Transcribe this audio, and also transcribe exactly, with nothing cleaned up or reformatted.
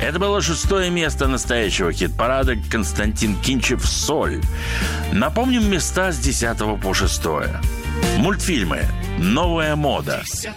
Это было шестое место настоящего хит-парада. Константин Кинчев «Соль». Напомним места с десятого по шестое. Мультфильмы. Новая мода.